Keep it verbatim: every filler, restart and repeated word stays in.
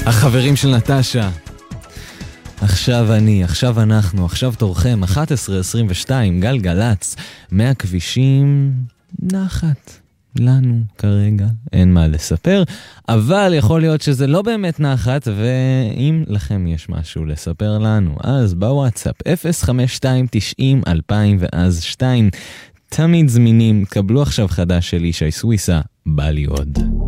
החברים של נטשה. עכשיו אני, עכשיו אנחנו, עכשיו תורכם, אחת עשרה עשרים ושתיים, גלגלץ, מהכבישים, נחת. לנו כרגע אין מה לספר, אבל יכול להיות שזה לא באמת נחת, ואם לכם יש משהו לספר לנו, אז בוואטסאפ אפס חמש שתיים תשעים אלפיים ואז שתיים, תמיד זמינים. קבלו עכשיו חדש של ישי סוויסה, בא לי עוד.